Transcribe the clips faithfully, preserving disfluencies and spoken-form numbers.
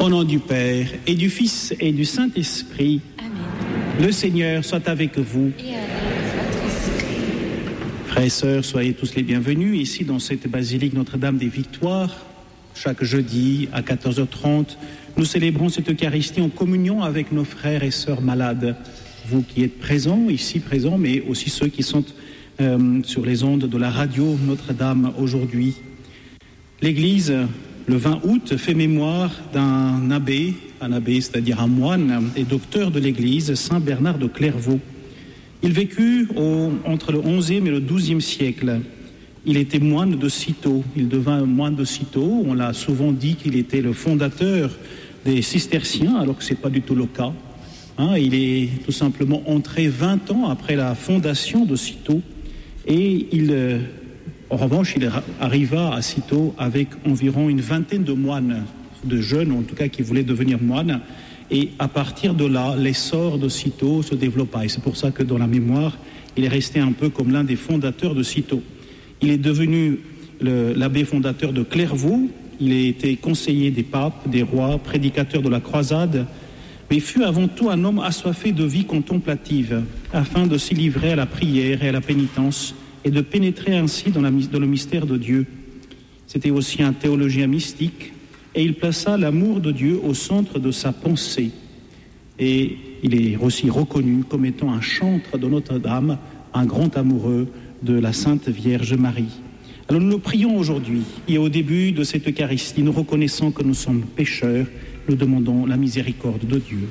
Au nom du Père, et du Fils, et du Saint-Esprit. Amen. Le Seigneur soit avec vous. Et avec votre esprit. Frères et sœurs, soyez tous les bienvenus ici dans cette basilique Notre-Dame des Victoires. Chaque jeudi à quatorze heures trente, nous célébrons cette Eucharistie en communion avec nos frères et sœurs malades. Vous qui êtes présents, ici présents, mais aussi ceux qui sont euh, sur les ondes de la radio Notre-Dame aujourd'hui. L'Église, le vingt août, fait mémoire d'un abbé, un abbé, c'est-à-dire un moine et docteur de l'Église, Saint Bernard de Clairvaux. Il vécut au, entre le onzième et le douzième siècle. Il était moine de Cîteaux. Il devint moine de Cîteaux. On l'a souvent dit qu'il était le fondateur des cisterciens, alors que ce n'est pas du tout le cas. Hein, il est tout simplement entré vingt ans après la fondation de Cîteaux. Et il, euh, en revanche, il arriva à Cîteaux avec environ une vingtaine de moines, de jeunes en tout cas, qui voulaient devenir moines. Et à partir de là, l'essor de Cîteaux se développa. Et c'est pour ça que dans la mémoire, il est resté un peu comme l'un des fondateurs de Cîteaux. Il est devenu le, l'abbé fondateur de Clairvaux. Il a été conseiller des papes, des rois, prédicateur de la croisade, mais fut avant tout un homme assoiffé de vie contemplative, afin de s'y livrer à la prière et à la pénitence, et de pénétrer ainsi dans, la, dans le mystère de Dieu. C'était aussi un théologien mystique, et il plaça l'amour de Dieu au centre de sa pensée. Et il est aussi reconnu comme étant un chantre de Notre-Dame, un grand amoureux de la Sainte Vierge Marie. Alors nous prions aujourd'hui, et au début de cette Eucharistie, nous reconnaissons que nous sommes pécheurs, nous demandons la miséricorde de Dieu.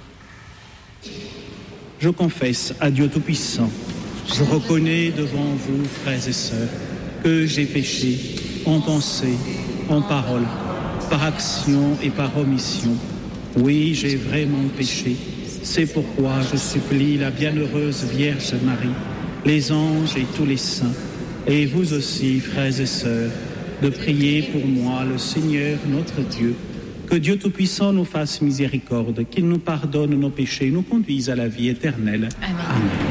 Je confesse à Dieu Tout-Puissant, je reconnais devant vous, frères et sœurs, que j'ai péché en pensée, en parole, par action et par omission. Oui, j'ai vraiment péché. C'est pourquoi je supplie la bienheureuse Vierge Marie, les anges et tous les saints, et vous aussi, frères et sœurs, de prier pour moi le Seigneur notre Dieu, que Dieu Tout-Puissant nous fasse miséricorde, qu'il nous pardonne nos péchés et nous conduise à la vie éternelle. Amen. Amen.